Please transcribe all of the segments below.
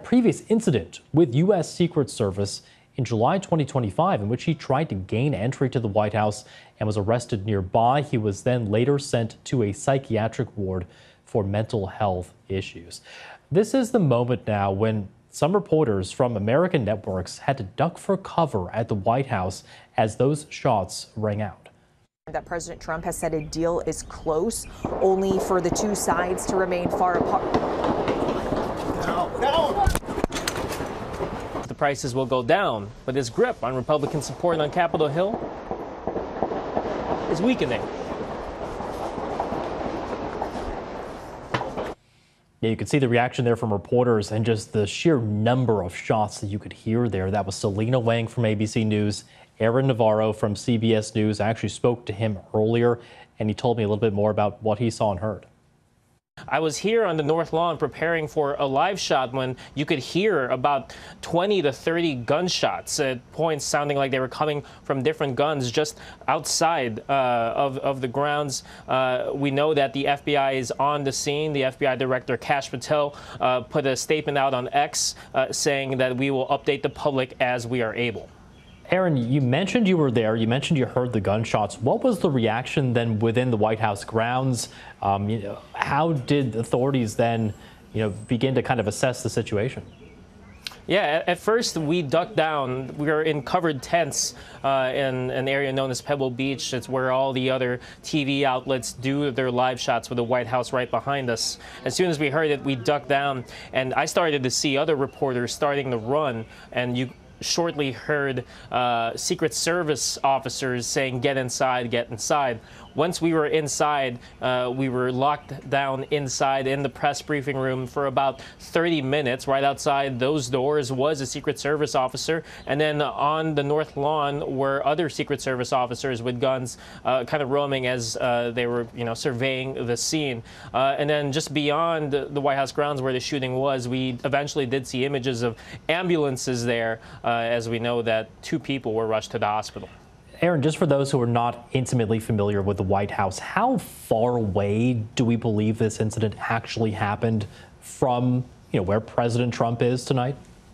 previous incident with U.S. Secret Service in July 2025 in which he tried to gain entry to the White House and was arrested nearby. He was then later sent to a psychiatric ward for mental health issues. This is the moment now when some reporters from American networks had to duck for cover at the White House as those shots rang out. That President Trump has said a deal is close, only for the two sides to remain far apart. The prices will go down, but his grip on Republican support on Capitol Hill is weakening. Yeah, you could see the reaction there from reporters and just the sheer number of shots that you could hear there. That was Selena Wang from ABC News. Aaron Navarro from CBS News. I actually spoke to him earlier, and he told me a little bit more about what he saw and heard. I was here on the North Lawn preparing for a live shot when you could hear about 20 to 30 gunshots at points sounding like they were coming from different guns just outside of the grounds. We know that the FBI is on the scene. The FBI Director Kash Patel put a statement out on X saying that we will update the public as we are able. Aaron, you mentioned you were there. You mentioned you heard the gunshots. What was the reaction then within the White House grounds? How did authorities then, begin to kind of assess the situation? Yeah, at first we ducked down. We were in covered tents in an area known as Pebble Beach. It's where all the other TV outlets do their live shots with the White House right behind us. As soon as we heard it, we ducked down, and I started to see other reporters starting to run, and you shortly heard Secret Service officers saying, "Get inside, get inside." Once we were inside, we were locked down inside in the press briefing room for about 30 minutes. Right outside those doors was a Secret Service officer, and then on the North Lawn were other Secret Service officers with guns kind of roaming as they were, surveying the scene. And then just beyond the White House grounds where the shooting was, we eventually did see images of ambulances there, as we know that 2 people were rushed to the hospital. Aaron, just for those who are not intimately familiar with the White House, how far away do we believe this incident actually happened from, where President Trump is tonight?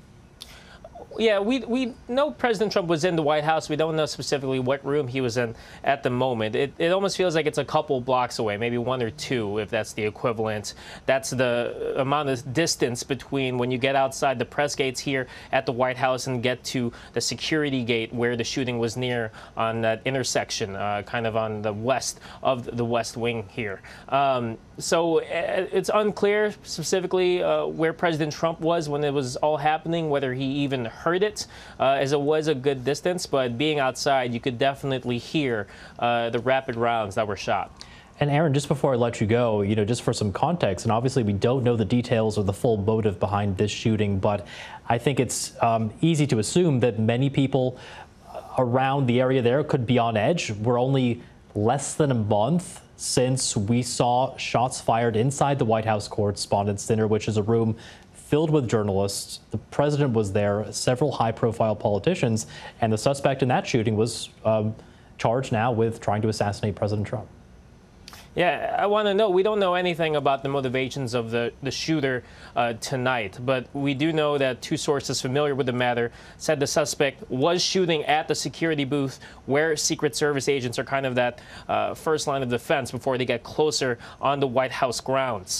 Yeah, we know President Trump was in the White House. We don't know specifically what room he was in at the moment. It almost feels like it's a couple blocks away, maybe 1 or 2, if that's the equivalent. That's the amount of distance between when you get outside the press gates here at the White House and get to the security gate where the shooting was near on that intersection, kind of on the west of the West Wing here. So it's unclear specifically where President Trump was when it was all happening, whether he even heard it, as it was a good distance. But being outside, you could definitely hear the rapid rounds that were shot. And Aaron, just before I let you go, just for some context, and obviously we don't know the details or the full motive behind this shooting, but I think it's easy to assume that many people around the area there could be on edge. We're only less than a month since we saw shots fired inside the White House Correspondents' Center, which is a room filled with journalists. The president was there, several high-profile politicians, and the suspect in that shooting was charged now with trying to assassinate President Trump. Yeah, I want to know, we don't know anything about the motivations of the shooter tonight, but we do know that 2 sources familiar with the matter said the suspect was shooting at the security booth where Secret Service agents are kind of that first line of defense before they get closer on the White House grounds.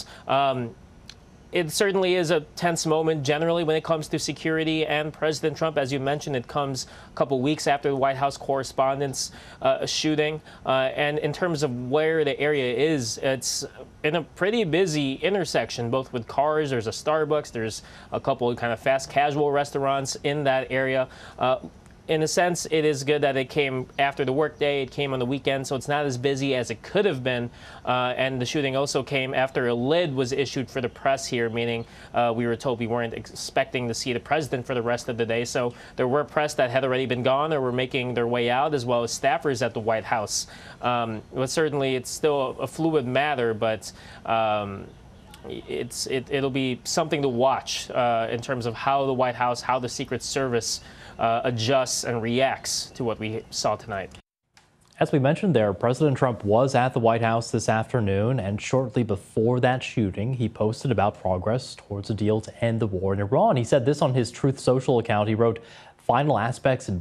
It certainly is a tense moment generally when it comes to security and President Trump. As you mentioned, it comes a couple weeks after the White House Correspondents' shooting. And in terms of where the area is, it's in a pretty busy intersection, both with cars. There's a Starbucks. There's a couple of kind of fast casual restaurants in that area. In a sense, it is good that it came after the workday. It came on the weekend, so it's not as busy as it could have been. And the shooting also came after a lid was issued for the press here, meaning we were told we weren't expecting to see the president for the rest of the day. So there were press that had already been gone or were making their way out, as well as staffers at the White House. But certainly, it's still a fluid matter, but it'll be something to watch in terms of how the White House, how the Secret Service adjusts and reacts to what we saw tonight. As we mentioned there, President Trump was at the White House this afternoon, and shortly before that shooting, he posted about progress towards a deal to end the war in Iran. He said this on his Truth Social account. He wrote, "Final aspects